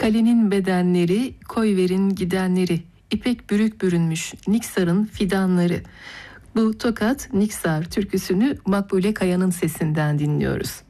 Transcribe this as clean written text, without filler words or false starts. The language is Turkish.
Kalenin bedenleri, koyverin gidenleri, İpek bürük bürünmüş Niksar'ın fidanları. Bu Tokat Niksar türküsünü Makbule Kaya'nın sesinden dinliyoruz.